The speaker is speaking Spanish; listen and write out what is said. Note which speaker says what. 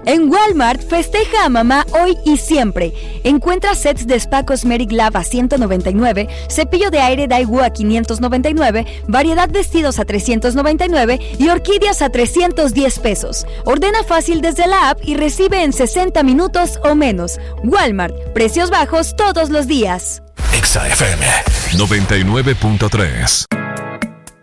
Speaker 1: En Walmart, festeja a mamá hoy y siempre. Encuentra sets de Spa Cosmetic Lab a $199, cepillo de aire Daewoo a $599, variedad vestidos a $399 y orquídeas a $310. Ordena fácil desde la app y recibe en 60 minutos o menos. Walmart, precios bajos todos los días.
Speaker 2: Exa FM 99.3.